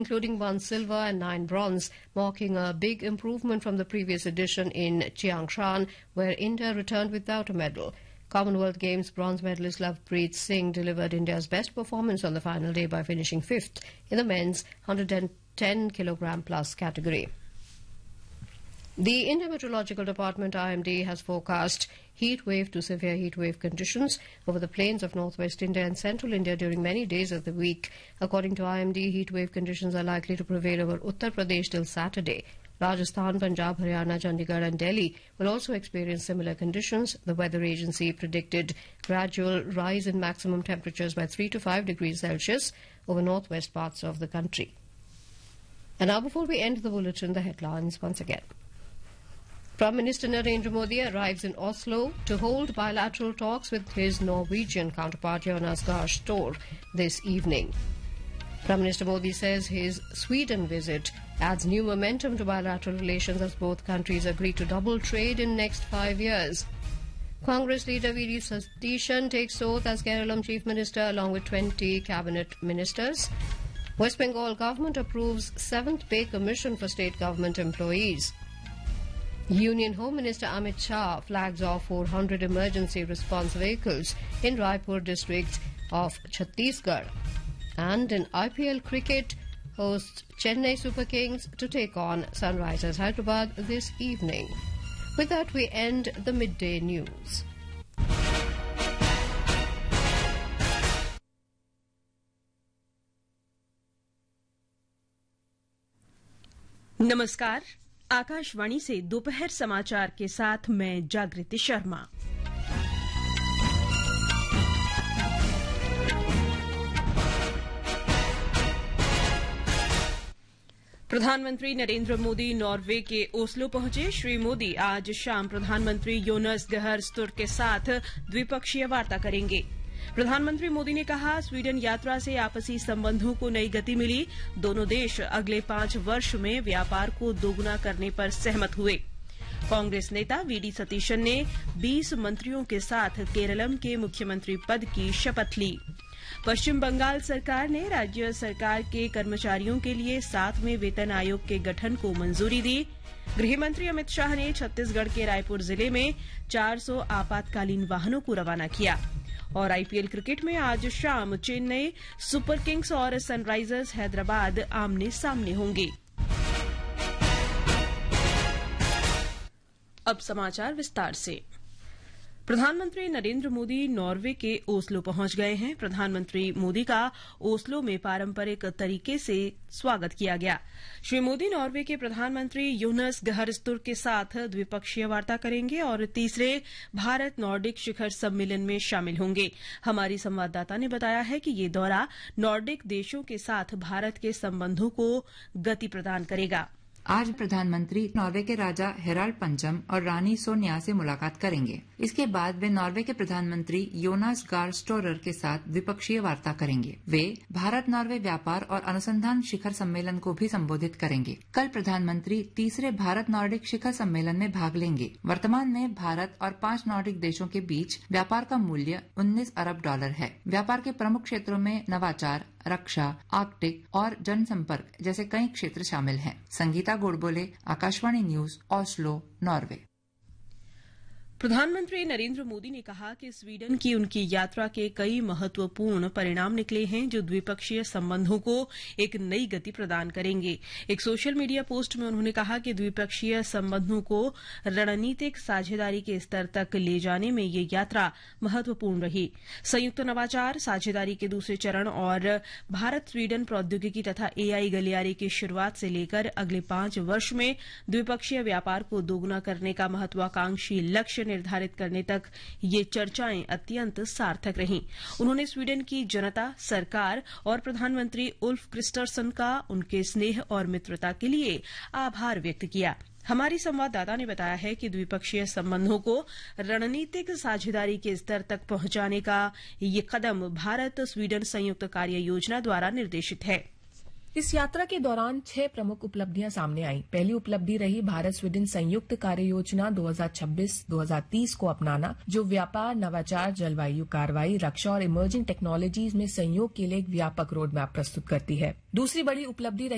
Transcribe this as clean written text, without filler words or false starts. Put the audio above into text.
including 1 silver and 9 bronze, marking a big improvement from the previous edition in Chiangshan, where India returned without a medal. Commonwealth Games bronze medalist Lovepreet Singh delivered India's best performance on the final day by finishing 5th in the men's 110 kilogram plus category. The India Meteorological Department IMD has forecast heat wave to severe heat wave conditions over the plains of northwest India and central India during many days of the week. According to IMD, heat wave conditions are likely to prevail over Uttar Pradesh till Saturday. Rajasthan, Punjab, Haryana, Chandigarh and Delhi will also experience similar conditions. The weather agency predicted gradual rise in maximum temperatures by 3 to 5 degrees Celsius over northwest parts of the country. And now, before we end the bulletin, the headlines once again. Prime Minister Narendra Modi arrives in Oslo to hold bilateral talks with his Norwegian counterpart Jonas Gahr Store this evening. Prime Minister Modi says his Sweden visit adds new momentum to bilateral relations as both countries agree to double trade in next 5 years. Congress leader V.D. Satishan takes oath as Kerala Chief Minister along with 20 cabinet ministers. West Bengal government approves 7th pay commission for state government employees. Union Home Minister Amit Shah flags off 400 emergency response vehicles in Raipur district of Chhattisgarh. And in IPL cricket, hosts Chennai Super Kings to take on Sunrisers Hyderabad this evening. With that, we end the midday news. नमस्कार, आकाशवाणी से दोपहर समाचार के साथ मैं जागृति शर्मा। प्रधानमंत्री Narendra Modi Norway के ओस्लो पहुंचे। श्री मोदी आज शाम प्रधानमंत्री योनस गहर स्टोर के साथ द्विपक्षीय वार्ता करेंगे। प्रधानमंत्री मोदी ने कहा, स्वीडन यात्रा से आपसी संबंधों को नई गति मिली। दोनों देश अगले 5 वर्ष में व्यापार को दोगुना करने पर सहमत हुए। कांग्रेस नेता वी.डी. सतीशन ने 20 मंत्रियों के साथ केरलम के मुख्यमंत्री पद की शपथ ली। पश्चिम बंगाल सरकार ने राज्य सरकार के कर्मचारियों के लिए 7वें वेतन आयोग के गठन को मंजूरी दी। गृहमंत्री अमित शाह ने छत्तीसगढ़ के रायपुर जिले में 400 आपातकालीन वाहनों को रवाना किया। और आईपीएल क्रिकेट में आज शाम चेन्नई सुपर किंग्स और सनराइजर्स हैदराबाद आमने सामने होंगे। अब समाचार विस्तार से। प्रधानमंत्री नरेंद्र मोदी नॉर्वे के ओस्लो पहुंच गए हैं। प्रधानमंत्री मोदी का ओस्लो में पारंपरिक तरीके से स्वागत किया गया। श्री मोदी नॉर्वे के प्रधानमंत्री योनस गहर स्टोर के साथ द्विपक्षीय वार्ता करेंगे और तीसरे भारत नॉर्डिक शिखर सम्मेलन में शामिल होंगे। हमारी संवाददाता ने बताया है कि ये दौरा नॉर्डिक देशों के साथ भारत के संबंधों को गति प्रदान करेगा। आज प्रधानमंत्री नॉर्वे के राजा हेराल्ड पंचम और रानी सोनिया से मुलाकात करेंगे। इसके बाद वे नॉर्वे के प्रधानमंत्री योनास गार स्टोरर के साथ द्विपक्षीय वार्ता करेंगे। वे भारत नॉर्वे व्यापार और अनुसंधान शिखर सम्मेलन को भी संबोधित करेंगे। कल प्रधानमंत्री तीसरे भारत नॉर्डिक शिखर सम्मेलन में भाग लेंगे। वर्तमान में भारत और 5 नॉर्डिक देशों के बीच व्यापार का मूल्य $19 अरब है। व्यापार के प्रमुख क्षेत्रों में नवाचार, रक्षा, आर्कटिक और जनसंपर्क जैसे कई क्षेत्र शामिल हैं। Sangeeta Godbole, Akashvani news, Oslo, Norway. प्रधानमंत्री नरेंद्र मोदी ने कहा कि स्वीडन की उनकी यात्रा के कई महत्वपूर्ण परिणाम निकले हैं जो द्विपक्षीय संबंधों को एक नई गति प्रदान करेंगे। एक सोशल मीडिया पोस्ट में उन्होंने कहा कि द्विपक्षीय संबंधों को रणनीतिक साझेदारी के स्तर तक ले जाने में ये यात्रा महत्वपूर्ण रही। संयुक्त नवाचार साझेदारी के दूसरे चरण और भारत स्वीडन प्रौद्योगिकी तथा एआई गलियारे की शुरूआत से लेकर अगले 5 वर्ष में द्विपक्षीय व्यापार को दोगुना करने का महत्वाकांक्षी लक्ष्य निर्धारित करने तक ये चर्चाएं अत्यंत सार्थक रहीं। उन्होंने स्वीडन की जनता, सरकार और प्रधानमंत्री उल्फ क्रिस्टरसन का उनके स्नेह और मित्रता के लिए आभार व्यक्त किया। हमारी संवाददाता ने बताया है कि द्विपक्षीय संबंधों को रणनीतिक साझेदारी के स्तर तक पहुंचाने का ये कदम भारत स्वीडन संयुक्त कार्य योजना द्वारा निर्देशित है। इस यात्रा के दौरान 6 प्रमुख उपलब्धियां सामने आईं। पहली उपलब्धि रही भारत स्वीडन संयुक्त कार्य योजना 2026-2030 को अपनाना, जो व्यापार, नवाचार, जलवायु कार्रवाई, रक्षा और इमर्जिंग टेक्नोलॉजीज में सहयोग के लिए एक व्यापक रोड मैप प्रस्तुत करती है। दूसरी बड़ी उपलब्धि रही